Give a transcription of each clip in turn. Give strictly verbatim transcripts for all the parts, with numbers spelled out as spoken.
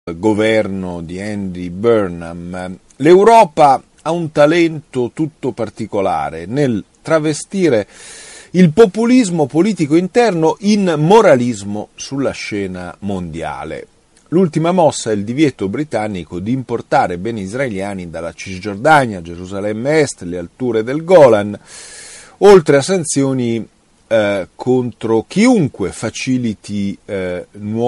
governo di Andy Burnham. L'Europa ha un talento tutto particolare nel travestire il populismo politico interno in moralismo sulla scena mondiale. L'ultima mossa è il divieto britannico di importare beni israeliani dalla Cisgiordania, Gerusalemme Est, le alture del Golan, oltre a sanzioni eh, contro chiunque faciliti eh,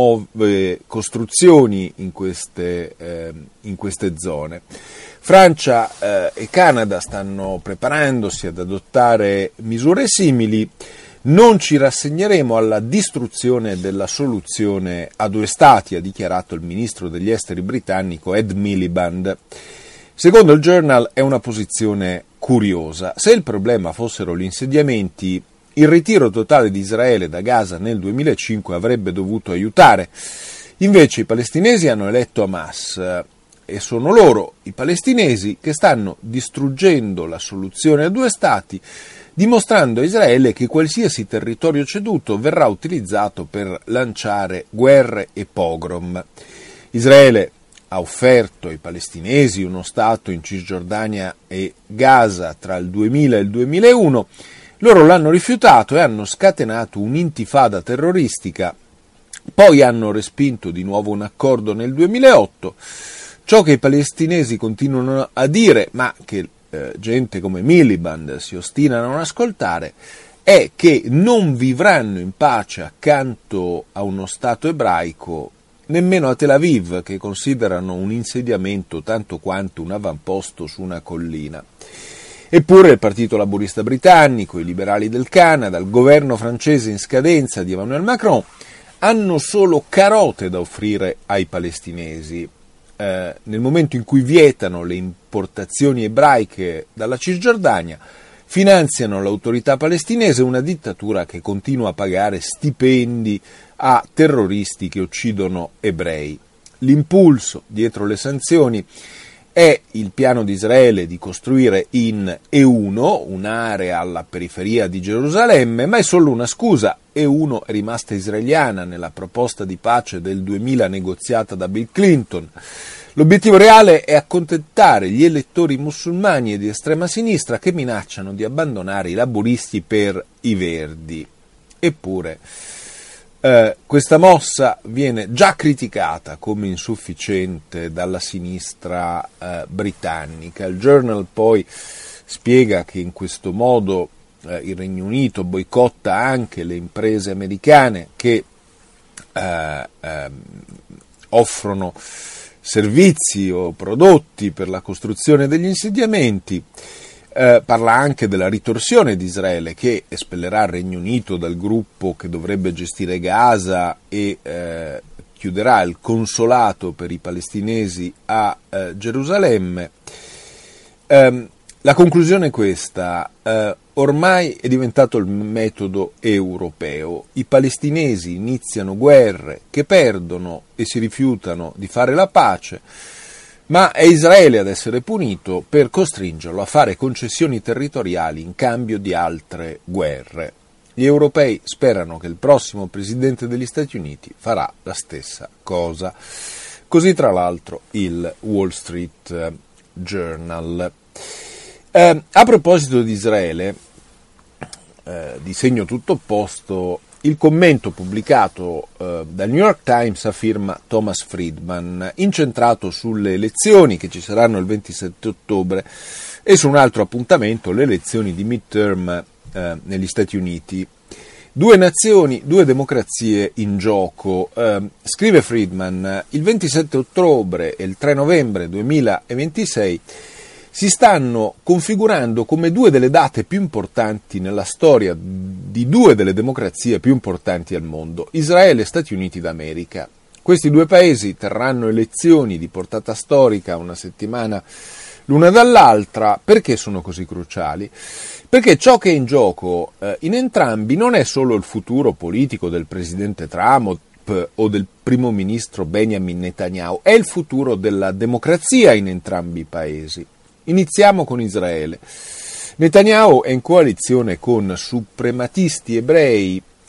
nuove costruzioni in queste, eh, in queste zone. Francia eh, e Canada stanno preparandosi ad adottare misure simili. Non ci rassegneremo alla distruzione della soluzione a due stati, ha dichiarato il ministro degli esteri britannico Ed Miliband. Secondo il Journal è una posizione curiosa. Se il problema fossero gli insediamenti, il ritiro totale di Israele da Gaza nel duemilacinque avrebbe dovuto aiutare. Invece i palestinesi hanno eletto Hamas e sono loro, i palestinesi, che stanno distruggendo la soluzione a due stati, dimostrando a Israele che qualsiasi territorio ceduto verrà utilizzato per lanciare guerre e pogrom. Israele ha offerto ai palestinesi uno Stato in Cisgiordania e Gaza tra il duemila e il duemilauno, loro l'hanno rifiutato e hanno scatenato un'intifada terroristica, poi hanno respinto di nuovo un accordo nel duemilaotto. Ciò che i palestinesi continuano a dire, ma che eh, gente come Miliband si ostina a non ascoltare, è che non vivranno in pace accanto a uno Stato ebraico nemmeno a Tel Aviv, che considerano un insediamento tanto quanto un avamposto su una collina. Eppure il Partito Laburista britannico, i liberali del Canada, il governo francese in scadenza di Emmanuel Macron hanno solo carote da offrire ai palestinesi. Eh, nel momento in cui vietano le importazioni ebraiche dalla Cisgiordania, finanziano l'autorità palestinese, una dittatura che continua a pagare stipendi a terroristi che uccidono ebrei. L'impulso dietro le sanzioni è il piano di Israele di costruire in E uno, un'area alla periferia di Gerusalemme, ma è solo una scusa. E uno è rimasta israeliana nella proposta di pace del duemila negoziata da Bill Clinton. L'obiettivo reale è accontentare gli elettori musulmani e di estrema sinistra che minacciano di abbandonare i laburisti per i verdi. Eppure eh, questa mossa viene già criticata come insufficiente dalla sinistra eh, britannica. Il Journal poi spiega che in questo modo eh, il Regno Unito boicotta anche le imprese americane che eh, eh, offrono servizi o prodotti per la costruzione degli insediamenti. Eh, parla anche della ritorsione di Israele, che espellerà il Regno Unito dal gruppo che dovrebbe gestire Gaza e eh, chiuderà il consolato per i palestinesi a eh, Gerusalemme. Eh, la conclusione è questa: eh, ormai è diventato il metodo europeo. I palestinesi iniziano guerre che perdono e si rifiutano di fare la pace, ma è Israele ad essere punito per costringerlo a fare concessioni territoriali in cambio di altre guerre. Gli europei sperano che il prossimo presidente degli Stati Uniti farà la stessa cosa. Così, tra l'altro, il Wall Street Journal. Eh, a proposito di Israele, eh, di segno tutto opposto, il commento pubblicato eh, dal New York Times a firma Thomas Friedman, incentrato sulle elezioni che ci saranno il ventisette ottobre e su un altro appuntamento, le elezioni di midterm eh, negli Stati Uniti. Due nazioni, due democrazie in gioco. Eh, scrive Friedman, il ventisette ottobre e il tre novembre duemilaventisei si stanno configurando come due delle date più importanti nella storia di due delle democrazie più importanti al mondo, Israele e Stati Uniti d'America. Questi due paesi terranno elezioni di portata storica una settimana l'una dall'altra. Perché sono così cruciali? Perché ciò che è in gioco eh, in entrambi non è solo il futuro politico del presidente Trump o del primo ministro Benjamin Netanyahu, è il futuro della democrazia in entrambi i paesi. Iniziamo con Israele. Netanyahu è in coalizione con suprematisti ebrei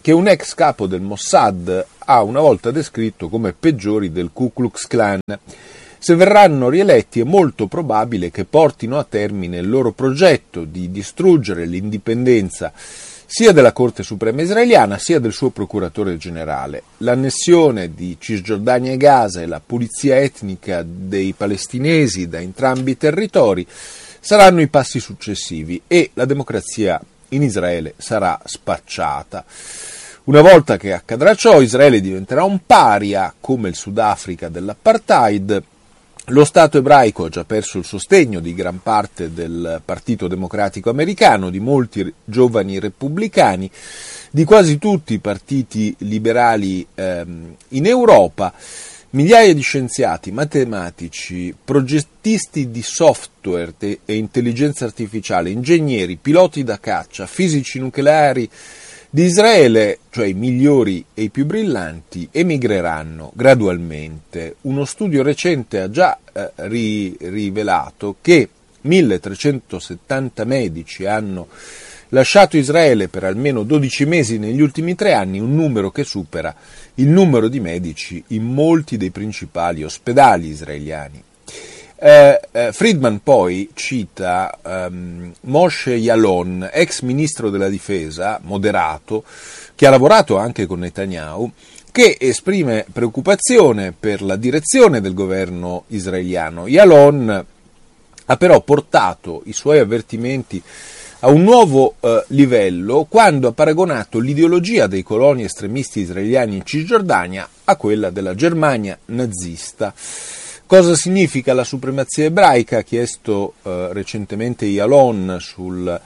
che un ex capo del Mossad ha una volta descritto come peggiori del Ku Klux Klan. Se verranno rieletti è molto probabile che portino a termine il loro progetto di distruggere l'indipendenza sia della Corte Suprema israeliana sia del suo procuratore generale. L'annessione di Cisgiordania e Gaza e la pulizia etnica dei palestinesi da entrambi i territori saranno i passi successivi e la democrazia in Israele sarà spacciata. Una volta che accadrà ciò, Israele diventerà un paria come il Sudafrica dell'apartheid. Lo Stato ebraico ha già perso il sostegno di gran parte del Partito Democratico americano, di molti giovani repubblicani, di quasi tutti i partiti liberali ehm, in Europa. Migliaia di scienziati, matematici, progettisti di software e intelligenza artificiale, ingegneri, piloti da caccia, fisici nucleari di Israele, cioè i migliori e i più brillanti, emigreranno gradualmente. Uno studio recente ha già eh, ri- rivelato che milletrecentosettanta medici hanno lasciato Israele per almeno dodici mesi negli ultimi tre anni, un numero che supera il numero di medici in molti dei principali ospedali israeliani. Eh, eh, Friedman poi cita ehm, Moshe Yalon, ex ministro della difesa, moderato, che ha lavorato anche con Netanyahu, che esprime preoccupazione per la direzione del governo israeliano. Yalon ha però portato i suoi avvertimenti a un nuovo eh, livello quando ha paragonato l'ideologia dei coloni estremisti israeliani in Cisgiordania a quella della Germania nazista. Cosa significa la supremazia ebraica? Ha chiesto eh, recentemente Yalon sul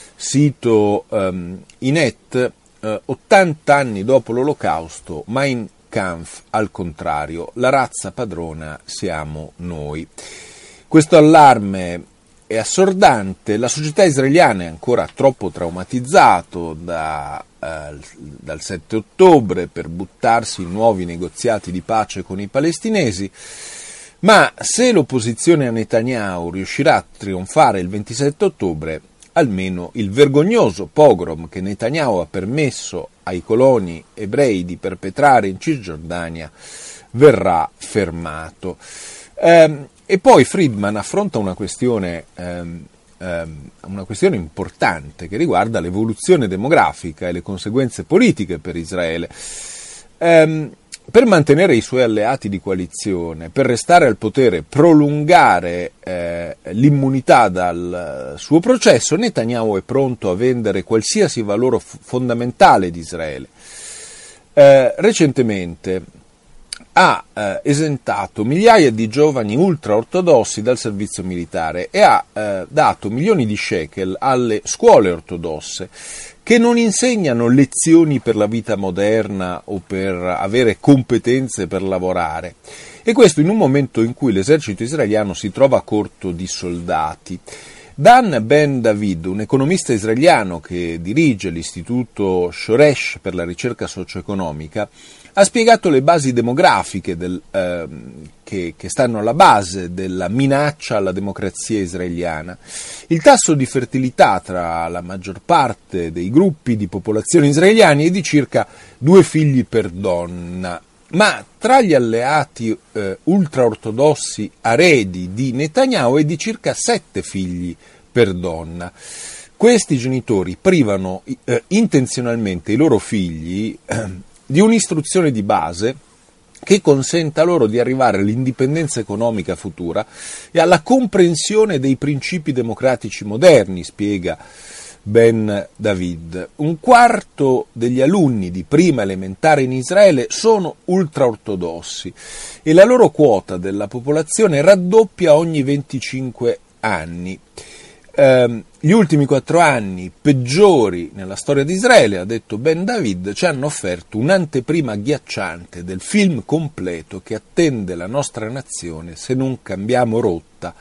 sito ehm, Inet, eh, ottanta anni dopo l'Olocausto, Mein Kampf al contrario, la razza padrona siamo noi. Questo allarme è assordante, la società israeliana è ancora troppo traumatizzato da, eh, dal sette ottobre per buttarsi in nuovi negoziati di pace con i palestinesi. Ma se l'opposizione a Netanyahu riuscirà a trionfare il ventisette ottobre, almeno il vergognoso pogrom che Netanyahu ha permesso ai coloni ebrei di perpetrare in Cisgiordania verrà fermato. Ehm, e poi Friedman affronta una questione, ehm, ehm, una questione importante che riguarda l'evoluzione demografica e le conseguenze politiche per Israele. Ehm, Per mantenere i suoi alleati di coalizione, per restare al potere, prolungare eh, l'immunità dal suo processo, Netanyahu è pronto a vendere qualsiasi valore f- fondamentale di Israele. Eh, recentemente ha eh, esentato migliaia di giovani ultraortodossi dal servizio militare e ha eh, dato milioni di shekel alle scuole ortodosse che non insegnano lezioni per la vita moderna o per avere competenze per lavorare. E questo in un momento in cui l'esercito israeliano si trova corto di soldati. Dan Ben David, un economista israeliano che dirige l'istituto Shoresh per la ricerca socio-economica, ha spiegato le basi demografiche del, eh, che, che stanno alla base della minaccia alla democrazia israeliana. Il tasso di fertilità tra la maggior parte dei gruppi di popolazione israeliani è di circa due figli per donna, ma tra gli alleati eh, ultraortodossi aredi di Netanyahu è di circa sette figli per donna. Questi genitori privano eh, intenzionalmente i loro figli eh, di un'istruzione di base che consenta loro di arrivare all'indipendenza economica futura e alla comprensione dei principi democratici moderni, spiega Ben David. Un quarto degli alunni di prima elementare in Israele sono ultraortodossi e la loro quota della popolazione raddoppia ogni venticinque anni. Eh, gli ultimi quattro anni peggiori nella storia di Israele, ha detto Ben David, ci hanno offerto un'anteprima agghiacciante del film completo che attende la nostra nazione se non cambiamo rotta,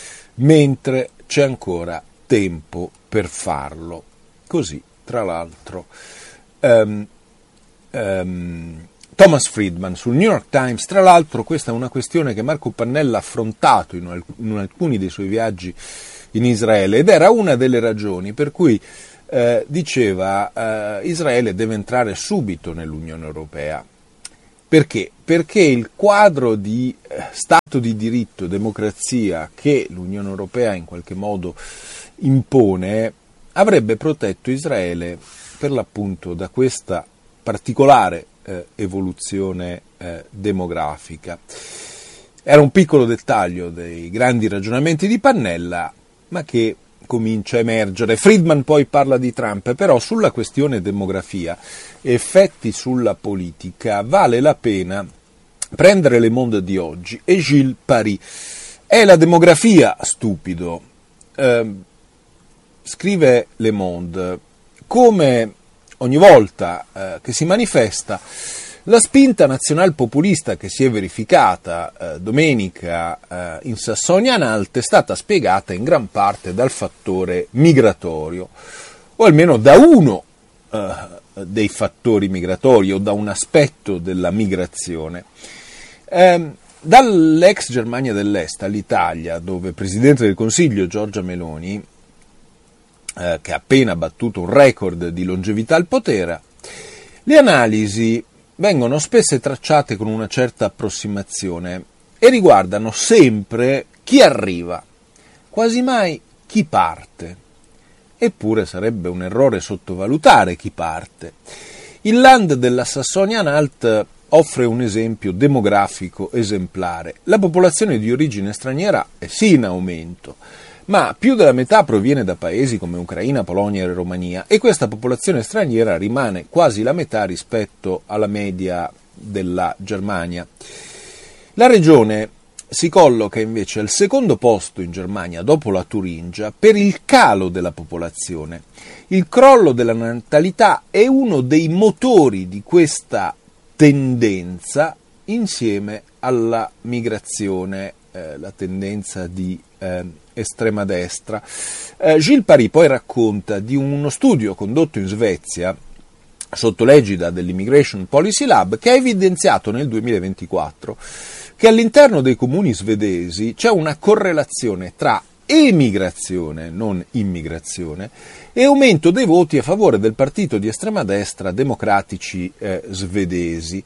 mentre c'è ancora tempo per farlo. Così, tra l'altro, um, um, Thomas Friedman sul New York Times. Tra l'altro questa è una questione che Marco Pannella ha affrontato in, in alcuni dei suoi viaggi in Israele ed era una delle ragioni per cui eh, diceva eh, Israele deve entrare subito nell'Unione Europea. Perché? Perché il quadro di eh, Stato di diritto e democrazia che l'Unione Europea in qualche modo impone avrebbe protetto Israele per l'appunto da questa particolare eh, evoluzione eh, demografica. Era un piccolo dettaglio dei grandi ragionamenti di Pannella, ma che comincia a emergere. Friedman poi parla di Trump, però sulla questione demografia e effetti sulla politica vale la pena prendere Le Monde di oggi e Gilles Paris. È la demografia, stupido. Eh, scrive Le Monde, come ogni volta eh, che si manifesta, la spinta nazional-populista che si è verificata eh, domenica eh, in Sassonia-Anhalt è stata spiegata in gran parte dal fattore migratorio, o almeno da uno eh, dei fattori migratori o da un aspetto della migrazione. Eh, dall'ex Germania dell'Est all'Italia, dove Presidente del Consiglio Giorgia Meloni, eh, che ha appena battuto un record di longevità al potere, le analisi vengono spesso tracciate con una certa approssimazione e riguardano sempre chi arriva, quasi mai chi parte. Eppure sarebbe un errore sottovalutare chi parte. Il Land della Sassonia-Anhalt offre un esempio demografico esemplare. La popolazione di origine straniera è sì in aumento, ma più della metà proviene da paesi come Ucraina, Polonia e Romania, e questa popolazione straniera rimane quasi la metà rispetto alla media della Germania. La regione si colloca invece al secondo posto in Germania, dopo la Turingia, per il calo della popolazione. Il crollo della natalità è uno dei motori di questa tendenza, insieme alla migrazione, eh, la tendenza di eh, estrema destra. Eh, Gilles Paris poi racconta di uno studio condotto in Svezia sotto l'egida dell'Immigration Policy Lab che ha evidenziato nel duemilaventiquattro che all'interno dei comuni svedesi c'è una correlazione tra emigrazione, non immigrazione, e aumento dei voti a favore del partito di estrema destra democratici eh, svedesi.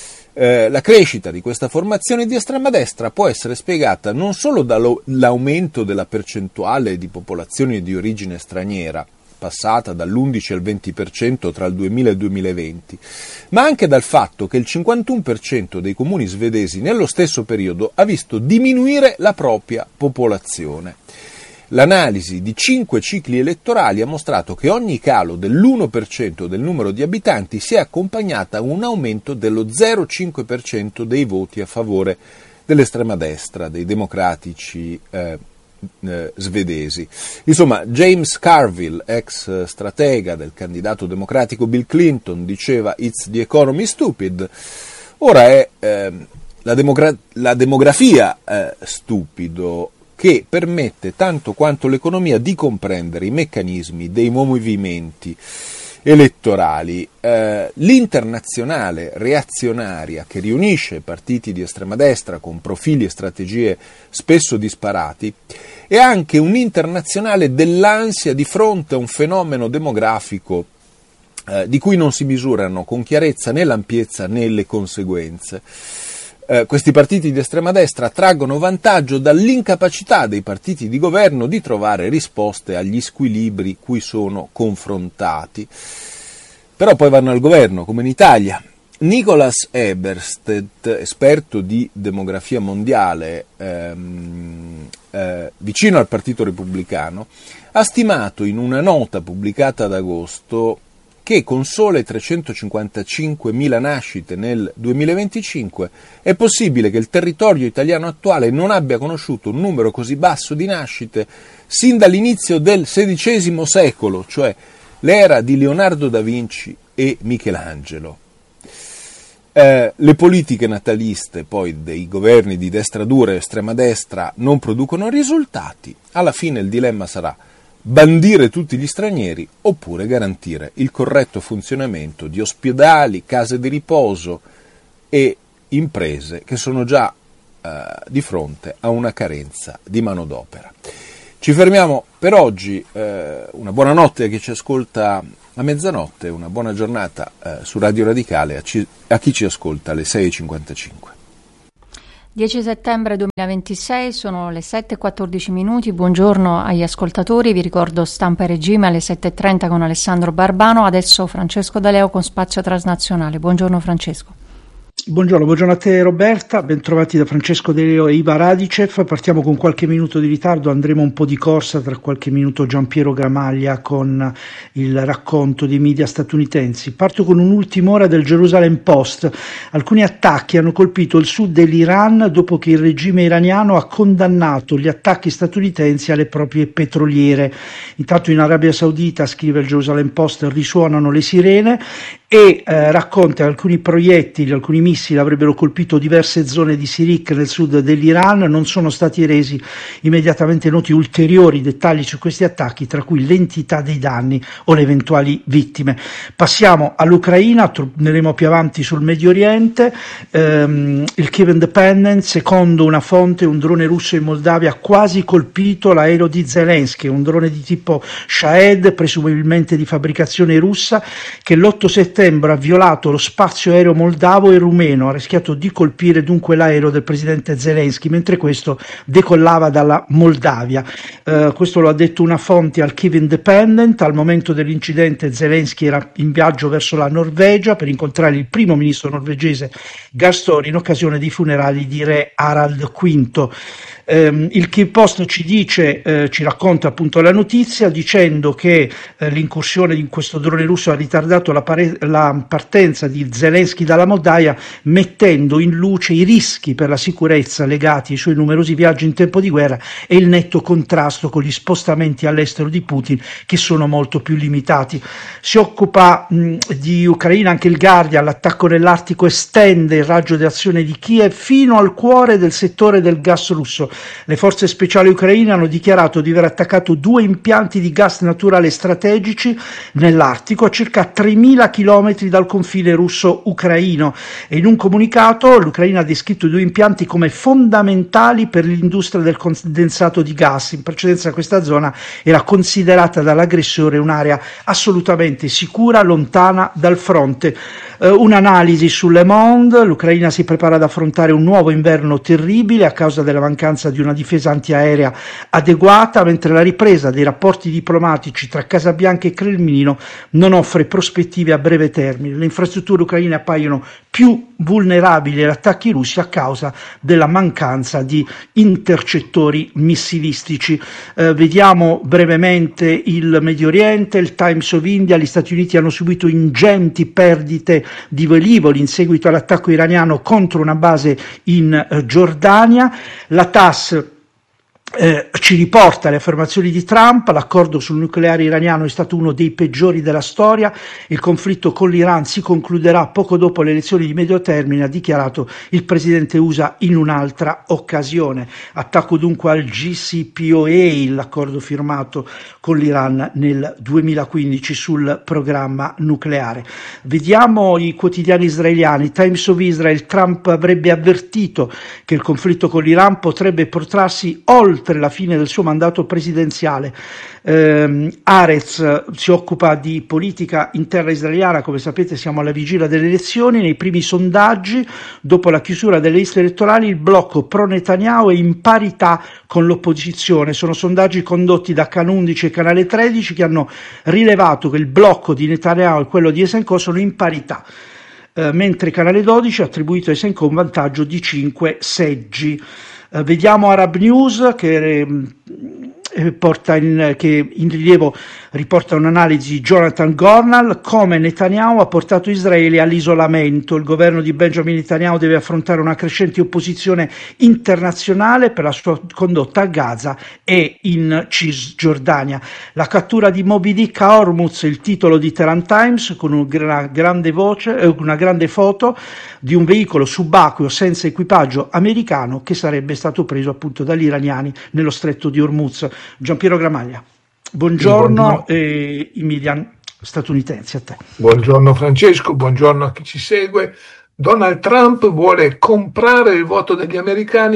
Eh, la crescita di questa formazione di estrema destra può essere spiegata non solo dall'aumento della percentuale di popolazione di origine straniera, passata dall'undici al venti per cento tra il duemila e il duemilaventi, ma anche dal fatto che il cinquantuno per cento dei comuni svedesi nello stesso periodo ha visto diminuire la propria popolazione. L'analisi di cinque cicli elettorali ha mostrato che ogni calo dell'uno per cento del numero di abitanti si è accompagnata a un aumento dello zero virgola cinque per cento dei voti a favore dell'estrema destra, dei democratici eh, eh, svedesi. Insomma, James Carville, ex stratega del candidato democratico Bill Clinton, diceva "It's the economy stupid". Ora è eh, la, demogra- la demografia eh, stupido, che permette tanto quanto l'economia di comprendere i meccanismi dei movimenti elettorali. Eh, l'internazionale reazionaria che riunisce partiti di estrema destra con profili e strategie spesso disparati è anche un'internazionale dell'ansia di fronte a un fenomeno demografico eh, di cui non si misurano con chiarezza né l'ampiezza né le conseguenze. Eh, questi partiti di estrema destra traggono vantaggio dall'incapacità dei partiti di governo di trovare risposte agli squilibri cui sono confrontati. Però poi vanno al governo, come in Italia. Nicholas Eberstedt, esperto di demografia mondiale ehm, eh, vicino al Partito Repubblicano, ha stimato in una nota pubblicata ad agosto che con sole trecentocinquantacinquemila nascite nel duemilaventicinque è possibile che il territorio italiano attuale non abbia conosciuto un numero così basso di nascite sin dall'inizio del sedicesimo secolo, cioè l'era di Leonardo da Vinci e Michelangelo. Eh, le politiche nataliste poi dei governi di destra dura e estrema destra non producono risultati. Alla fine il dilemma sarà bandire tutti gli stranieri oppure garantire il corretto funzionamento di ospedali, case di riposo e imprese che sono già eh, di fronte a una carenza di manodopera. Ci fermiamo per oggi, eh, una buona notte a chi ci ascolta a mezzanotte, una buona giornata eh, su Radio Radicale a, ci, a chi ci ascolta alle sei e cinquantacinque. dieci settembre duemilaventisei, sono le sette e quattordici minuti, buongiorno agli ascoltatori, vi ricordo Stampa e Regime alle sette e trenta con Alessandro Barbano, adesso Francesco D'Aleo con Spazio Transnazionale. Buongiorno Francesco. Buongiorno, buongiorno a te Roberta, bentrovati da Francesco D'Aleo e Iva Radicev. Partiamo con qualche minuto di ritardo, andremo un po' di corsa, tra qualche minuto Giampiero Gramaglia con il racconto dei media statunitensi. Parto con un'ultima ora del Jerusalem Post. Alcuni attacchi hanno colpito il sud dell'Iran dopo che il regime iraniano ha condannato gli attacchi statunitensi alle proprie petroliere. Intanto in Arabia Saudita, scrive il Jerusalem Post, risuonano le sirene e eh, racconta alcuni proiettili, alcuni missili avrebbero colpito diverse zone di Sirik nel sud dell'Iran. Non sono stati resi immediatamente noti ulteriori dettagli su questi attacchi, tra cui l'entità dei danni o le eventuali vittime. Passiamo all'Ucraina, torneremo più avanti sul Medio Oriente. Ehm, il Kiev Independent, secondo una fonte, un drone russo in Moldavia ha quasi colpito l'aereo di Zelensky, un drone di tipo Shahed, presumibilmente di fabbricazione russa, che l'otto settembre ha violato lo spazio aereo moldavo e rumeno, ha rischiato di colpire dunque l'aereo del presidente Zelensky mentre questo decollava dalla Moldavia. Eh, questo lo ha detto una fonte al Kiev Independent. Al momento dell'incidente Zelensky era in viaggio verso la Norvegia per incontrare il primo ministro norvegese Gahr in occasione dei funerali di re Harald quinto. Um, il Kiev Post ci dice, eh, ci racconta appunto la notizia dicendo che eh, l'incursione di questo drone russo ha ritardato la, pare- la partenza di Zelensky dalla Moldavia, mettendo in luce i rischi per la sicurezza legati ai suoi numerosi viaggi in tempo di guerra e il netto contrasto con gli spostamenti all'estero di Putin, che sono molto più limitati. Si occupa mh, di Ucraina anche il Guardian. L'attacco nell'Artico estende il raggio d'azione di Kiev fino al cuore del settore del gas russo. Le forze speciali ucraine hanno dichiarato di aver attaccato due impianti di gas naturale strategici nell'Artico a circa tremila chilometri dal confine russo-ucraino, e in un comunicato l'Ucraina ha descritto i due impianti come fondamentali per l'industria del condensato di gas. In precedenza questa zona era considerata dall'aggressore un'area assolutamente sicura, lontana dal fronte. Uh, un'analisi su Le Monde: l'Ucraina si prepara ad affrontare un nuovo inverno terribile a causa della mancanza di una difesa antiaerea adeguata, mentre la ripresa dei rapporti diplomatici tra Casabianca e Cremlino non offre prospettive a breve termine. Le infrastrutture ucraine appaiono più vulnerabili agli attacchi russi a causa della mancanza di intercettori missilistici. Eh, vediamo brevemente il Medio Oriente. Il Times of India: gli Stati Uniti hanno subito ingenti perdite di velivoli in seguito all'attacco iraniano contro una base in eh, Giordania. La T A S Eh, ci riporta le affermazioni di Trump: l'accordo sul nucleare iraniano è stato uno dei peggiori della storia, il conflitto con l'Iran si concluderà poco dopo le elezioni di medio termine, ha dichiarato il presidente U S A in un'altra occasione. Attacco dunque al J C P O A, l'accordo firmato con l'Iran nel duemilaquindici sul programma nucleare. Vediamo i quotidiani israeliani. Times of Israel: Trump avrebbe avvertito che il conflitto con l'Iran potrebbe protrarsi oltre la fine del suo mandato presidenziale. Eh, Haaretz si occupa di politica interna israeliana. Come sapete siamo alla vigilia delle elezioni. Nei primi sondaggi, dopo la chiusura delle liste elettorali, il blocco pro Netanyahu è in parità con l'opposizione. Sono sondaggi condotti da Can undici e Canale tredici che hanno rilevato che il blocco di Netanyahu e quello di Eisenkot sono in parità, eh, mentre Canale dodici ha attribuito a Eisenkot un vantaggio di cinque seggi. Uh, vediamo Arab News che, eh, porta in, che in rilievo riporta un'analisi di Jonathan Gornal: come Netanyahu ha portato Israele all'isolamento. Il governo di Benjamin Netanyahu deve affrontare una crescente opposizione internazionale per la sua condotta a Gaza e in Cisgiordania. La cattura di Moby Dick a Hormuz, il titolo di Tehran Times, con una grande voce, eh, una grande foto di un veicolo subacqueo senza equipaggio americano che sarebbe stato preso appunto dagli iraniani nello stretto di Hormuz. Giampiero Gramaglia. Buongiorno, buongiorno. E i media statunitensi, a te. Buongiorno Francesco, buongiorno a chi ci segue. Donald Trump vuole comprare il voto degli americani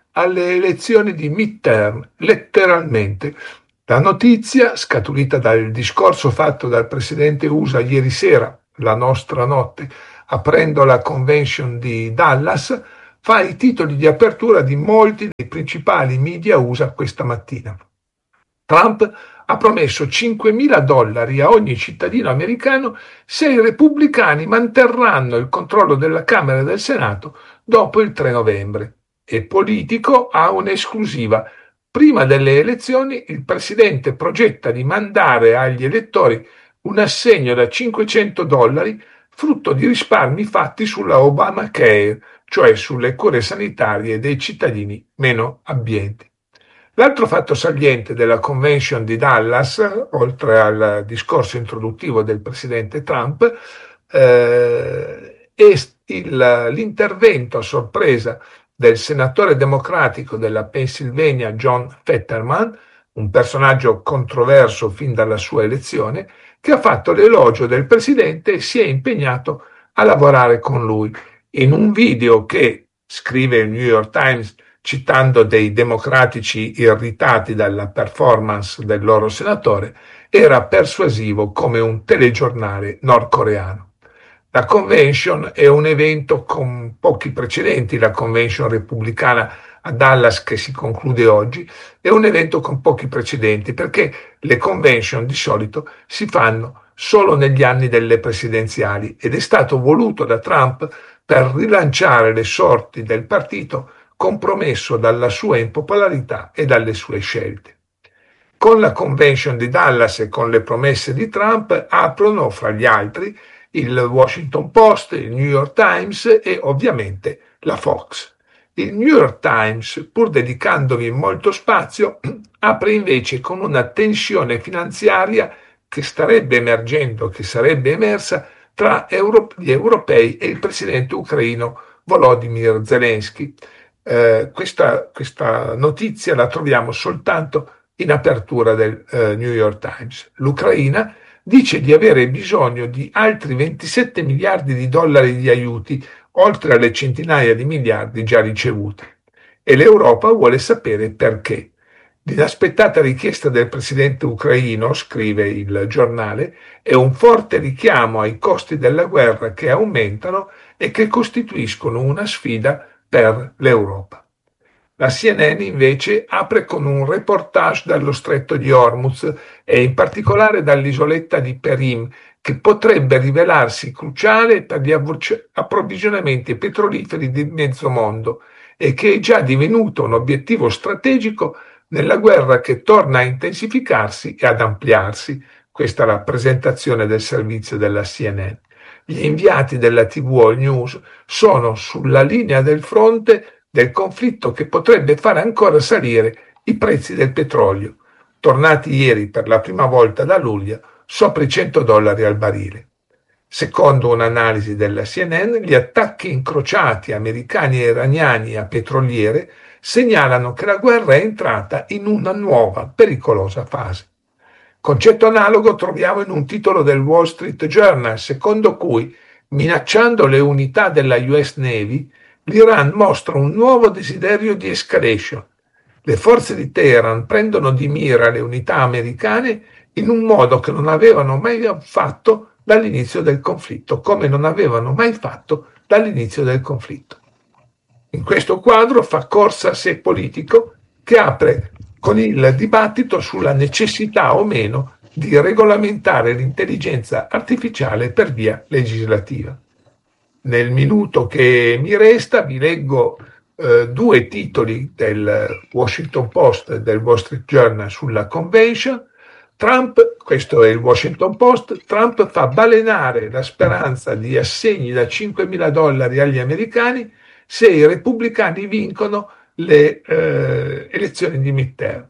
alle elezioni di midterm, letteralmente. La notizia, scaturita dal discorso fatto dal presidente U S A ieri sera, la nostra notte, aprendo la convention di Dallas, fa i titoli di apertura di molti dei principali media U S A questa mattina. Trump ha promesso cinquemila dollari a ogni cittadino americano se i repubblicani manterranno il controllo della Camera e del Senato dopo il tre novembre. E Politico ha un'esclusiva. Prima delle elezioni il presidente progetta di mandare agli elettori un assegno da cinquecento dollari frutto di risparmi fatti sulla Obamacare, cioè sulle cure sanitarie dei cittadini meno abbienti. L'altro fatto saliente della convention di Dallas, oltre al discorso introduttivo del presidente Trump, eh, è il, l'intervento a sorpresa del senatore democratico della Pennsylvania John Fetterman, un personaggio controverso fin dalla sua elezione, che ha fatto l'elogio del presidente e si è impegnato a lavorare con lui. In un video che, scrive il New York Times, citando dei democratici irritati dalla performance del loro senatore, era persuasivo come un telegiornale nordcoreano. La convention è un evento con pochi precedenti, la convention repubblicana a Dallas che si conclude oggi è un evento con pochi precedenti perché le convention di solito si fanno solo negli anni delle presidenziali ed è stato voluto da Trump per rilanciare le sorti del partito compromesso dalla sua impopolarità e dalle sue scelte. Con la convention di Dallas e con le promesse di Trump aprono, fra gli altri, il Washington Post, il New York Times e ovviamente la Fox. Il New York Times, pur dedicandovi molto spazio, apre invece con una tensione finanziaria che starebbe emergendo, che sarebbe emersa tra gli europei e il presidente ucraino Volodymyr Zelensky. Eh, questa, questa notizia la troviamo soltanto in apertura del eh, New York Times. L'Ucraina dice di avere bisogno di altri ventisette miliardi di dollari di aiuti, oltre alle centinaia di miliardi già ricevuti. E l'Europa vuole sapere perché. L'inaspettata richiesta del presidente ucraino, scrive il giornale, è un forte richiamo ai costi della guerra che aumentano e che costituiscono una sfida per l'Europa. La C N N invece apre con un reportage dallo stretto di Hormuz e in particolare dall'isoletta di Perim, che potrebbe rivelarsi cruciale per gli approvvigionamenti petroliferi del mezzo mondo e che è già divenuto un obiettivo strategico nella guerra che torna a intensificarsi e ad ampliarsi. Questa è la presentazione del servizio della C N N. Gli inviati della T V All News sono sulla linea del fronte del conflitto che potrebbe fare ancora salire i prezzi del petrolio, tornati ieri per la prima volta da luglio sopra i cento dollari al barile. Secondo un'analisi della C N N, gli attacchi incrociati americani e iraniani a petroliere segnalano che la guerra è entrata in una nuova, pericolosa fase. Concetto analogo troviamo in un titolo del Wall Street Journal, secondo cui, minacciando le unità della U S Navy, l'Iran mostra un nuovo desiderio di escalation. Le forze di Teheran prendono di mira le unità americane in un modo che non avevano mai fatto dall'inizio del conflitto, come non avevano mai fatto dall'inizio del conflitto. In questo quadro fa corsa a sé Politico, che apre con il dibattito sulla necessità o meno di regolamentare l'intelligenza artificiale per via legislativa. Nel minuto che mi resta vi leggo eh, due titoli del Washington Post e del Wall Street Journal sulla convention. Trump, questo è il Washington Post, Trump fa balenare la speranza di assegni da cinquemila dollari agli americani se i repubblicani vincono le eh, elezioni di midterm.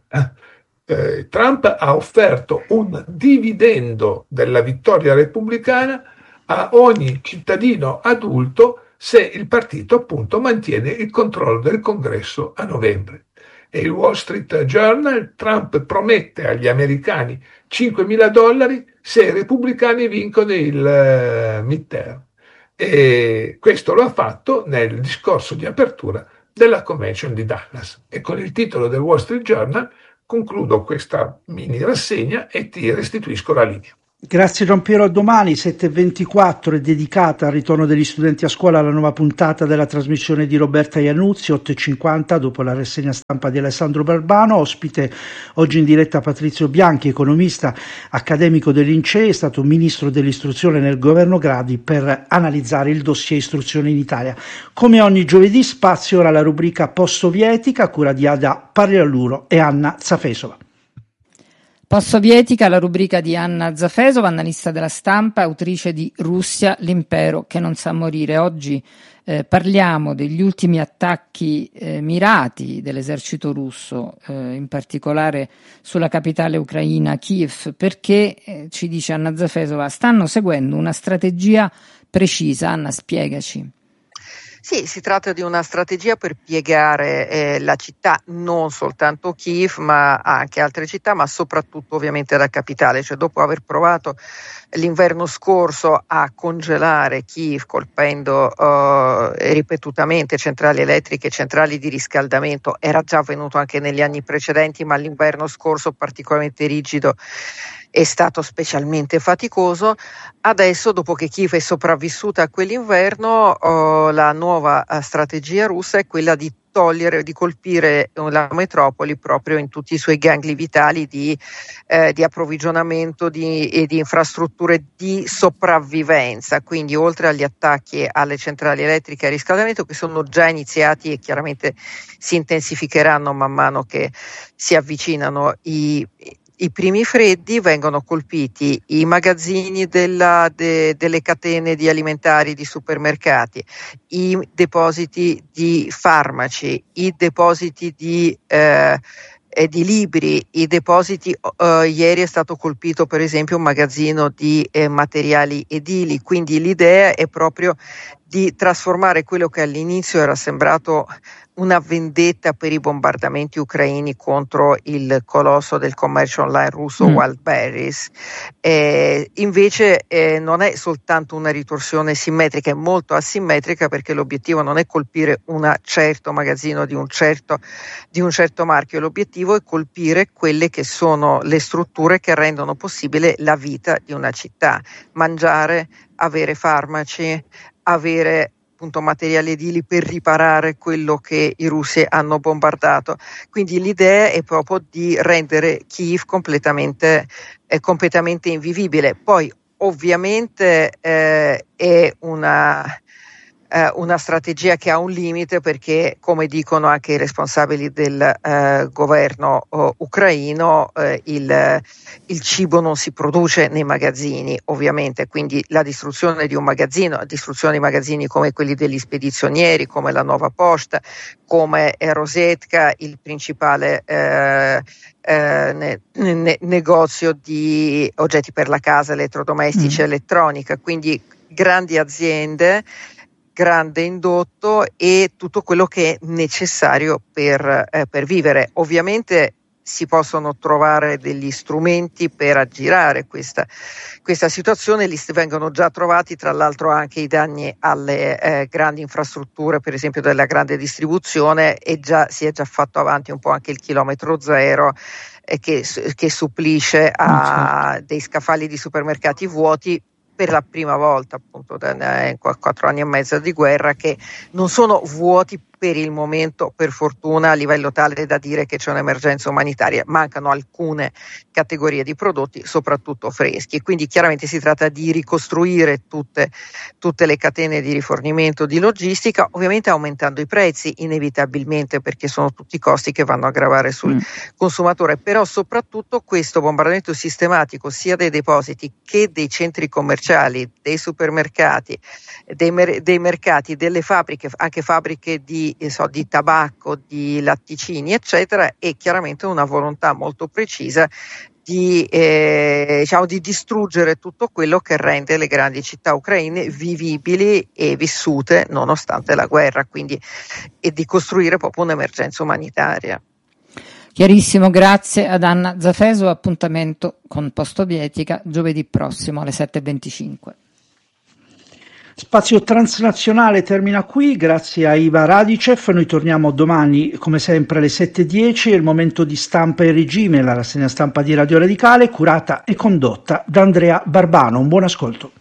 Eh, Trump ha offerto un dividendo della vittoria repubblicana a ogni cittadino adulto se il partito appunto mantiene il controllo del Congresso a novembre. E il Wall Street Journal, Trump promette agli americani cinquemila dollari se i repubblicani vincono il uh, midterm. E questo lo ha fatto nel discorso di apertura della Convention di Dallas. E con il titolo del Wall Street Journal concludo questa mini rassegna e ti restituisco la linea. Grazie Giampiero, a domani. Sette e ventiquattro è dedicata al ritorno degli studenti a scuola alla nuova puntata della trasmissione di Roberta Iannuzzi. Otto e cinquanta dopo la rassegna stampa di Alessandro Barbano. Ospite oggi in diretta Patrizio Bianchi, economista, accademico dell'I N C E, è stato ministro dell'istruzione nel governo Gradi, per analizzare il dossier istruzione in Italia. Come ogni giovedì spazio ora alla rubrica post-sovietica a cura di Ada Parialluro e Anna Zafesova. Post-sovietica, la rubrica di Anna Zafesova, analista della stampa, autrice di Russia, l'impero che non sa morire. Oggi eh, parliamo degli ultimi attacchi eh, mirati dell'esercito russo, eh, in particolare sulla capitale ucraina, Kiev, perché, eh, ci dice Anna Zafesova, stanno seguendo una strategia precisa. Anna, spiegaci. Sì, si tratta di una strategia per piegare eh, la città, non soltanto Kiev, ma anche altre città, ma soprattutto ovviamente la capitale. Cioè, dopo aver provato l'inverno scorso a congelare Kiev, colpendo eh, ripetutamente centrali elettriche e centrali di riscaldamento, era già avvenuto anche negli anni precedenti, ma l'inverno scorso particolarmente rigido è stato specialmente faticoso. Adesso, dopo che Kiev è sopravvissuta a quell'inverno, oh, la nuova uh, strategia russa è quella di togliere, di colpire la metropoli proprio in tutti i suoi gangli vitali di, eh, di approvvigionamento di, e di infrastrutture di sopravvivenza. Quindi, oltre agli attacchi alle centrali elettriche e al riscaldamento, che sono già iniziati e chiaramente si intensificheranno man mano che si avvicinano i I primi freddi, vengono colpiti i magazzini della, de, delle catene di alimentari, di supermercati, i depositi di farmaci, i depositi di, eh, di libri, i depositi. Eh, ieri è stato colpito per esempio un magazzino di eh, materiali edili, quindi l'idea è proprio di trasformare quello che all'inizio era sembrato una vendetta per i bombardamenti ucraini contro il colosso del commercio online russo mm. Wildberries. Eh, invece eh, non è soltanto una ritorsione simmetrica, è molto asimmetrica, perché l'obiettivo non è colpire un certo magazzino di un certo, di un certo marchio, l'obiettivo è colpire quelle che sono le strutture che rendono possibile la vita di una città, mangiare, avere farmaci, avere appunto materiali edili per riparare quello che i russi hanno bombardato. Quindi l'idea è proprio di rendere Kiev completamente, eh, completamente invivibile. Poi ovviamente eh, è una, eh, una strategia che ha un limite, perché, come dicono anche i responsabili del eh, governo oh, ucraino, eh, il, il cibo non si produce nei magazzini, ovviamente, quindi la distruzione di un magazzino, la distruzione di magazzini come quelli degli spedizionieri, come la Nuova Posta, come Rosetka, il principale eh, eh, ne, ne, negozio di oggetti per la casa, elettrodomestici, mm. elettronica, quindi grandi aziende, grande indotto e tutto quello che è necessario per, eh, per vivere. Ovviamente si possono trovare degli strumenti per aggirare questa, questa situazione, li vengono già trovati, tra l'altro anche i danni alle eh, grandi infrastrutture, per esempio della grande distribuzione, e già si è già fatto avanti un po' anche il chilometro zero, eh, che, che supplisce a dei scaffali di supermercati vuoti, per la prima volta appunto in quattro anni e mezzo di guerra, che non sono vuoti per il momento, per fortuna, a livello tale da dire che c'è un'emergenza umanitaria. Mancano alcune categorie di prodotti, soprattutto freschi, quindi chiaramente si tratta di ricostruire tutte, tutte le catene di rifornimento, di logistica, ovviamente aumentando i prezzi inevitabilmente, perché sono tutti costi che vanno a gravare sul mm. consumatore. Però soprattutto questo bombardamento sistematico sia dei depositi che dei centri commerciali, dei supermercati, dei, mer- dei mercati, delle fabbriche, anche fabbriche di So, di tabacco, di latticini eccetera, e chiaramente una volontà molto precisa di, eh, diciamo, di distruggere tutto quello che rende le grandi città ucraine vivibili e vissute nonostante la guerra, quindi, e di costruire proprio un'emergenza umanitaria. Chiarissimo, grazie ad Anna Zafesova. Appuntamento con Post-Sovietica giovedì prossimo alle sette e venticinque. Spazio transnazionale termina qui, grazie a Iva Radicev. Noi torniamo domani come sempre alle sette e dieci, è il momento di Stampa e Regime, la rassegna stampa di Radio Radicale, curata e condotta da Andrea Barbano. Un buon ascolto.